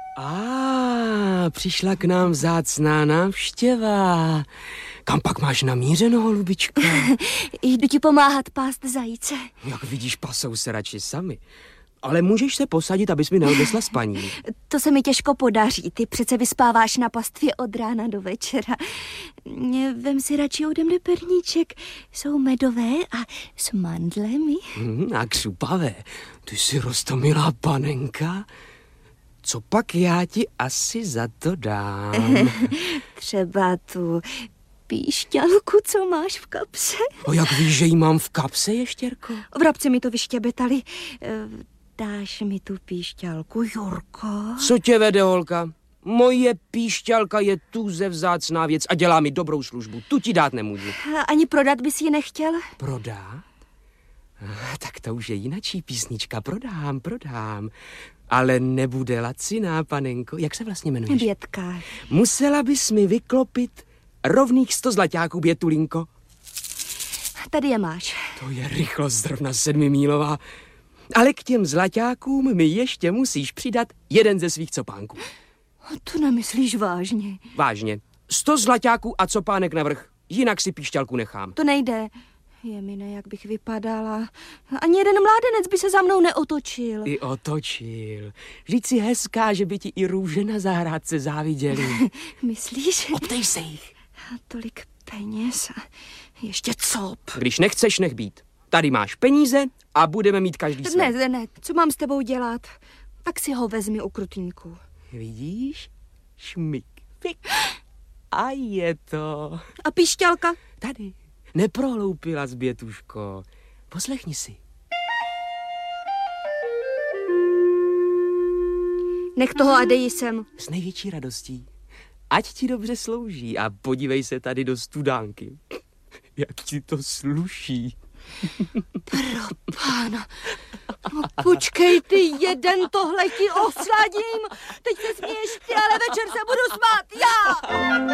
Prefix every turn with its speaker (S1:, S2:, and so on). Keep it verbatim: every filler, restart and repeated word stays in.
S1: A přišla k nám vzácná návštěva. Kam pak máš namířeno, holubička?
S2: Jdu ti pomáhat pást zajíce.
S1: Jak vidíš, pasou se radši sami. Ale můžeš se posadit, abys mi neodnesla spaní.
S2: To se mi těžko podaří. Ty přece vyspáváš na pastvě od rána do večera. Vem si radši ode mne perníček. Jsou medové a s mandlemi.
S1: Hmm, a křupavé. Ty jsi roztomilá panenka. Co pak já ti asi za to dám?
S2: Třeba tu píšťalku, co máš v kapse.
S1: O, jak víš, že jí mám v kapse, ještěrko?
S2: Vrabci mi to vyštěbetali. Dáš mi tu píšťalku, Jurko?
S1: Co tě vede, holka? Moje píšťalka je tuze vzácná věc a dělá mi dobrou službu. Tu ti dát nemůžu.
S2: Ani prodat bys ji nechtěl?
S1: Prodá? Tak to už je jinačí písnička. Prodám, prodám. Ale nebude laciná, panenko. Jak se vlastně jmenuješ?
S2: Bětka.
S1: Musela bys mi vyklopit rovných sto zlaťáků, Bětulinko.
S2: Tady je máš.
S1: To je rychlost zrovna sedmimílová. Ale k těm zlaťákům mi ještě musíš přidat jeden ze svých copánků.
S2: To nemyslíš vážně?
S1: Vážně. Sto zlaťáků a copánek navrch. Jinak si píšťalku nechám.
S2: To nejde. Je mi ne, jak bych vypadala. Ani jeden mládenec by se za mnou neotočil.
S1: I otočil. Vždyť si hezká, že by ti i růže na zahrádce záviděli.
S2: Myslíš?
S1: Optej se jich.
S2: Tolik peněz a ještě cop.
S1: Když nechceš, nech být. Tady máš peníze a budeme mít každý své.
S2: Ne, ne, co mám s tebou dělat? Tak si ho vezmi, ukrutníku.
S1: Vidíš? Šmik, fik. A je to.
S2: A píšťalka?
S1: Tady. Neprohloupila, Bětuško. Poslechni si.
S2: Nech toho a dej sem.
S1: S největší radostí. Ať ti dobře slouží a podívej se tady do studánky. Jak ti to sluší.
S2: Pro pána. No, počkej ty jeden, tohle ti osladím. Teď se směješ ty, ale večer se budu smát já.